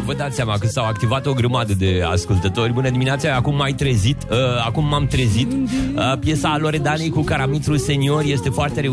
vă dați seama că s-au activat o grămadă de ascultători. Bună dimineața, acum m-am trezit. Piesa a Loredanei cu Caramitru Senior este foarte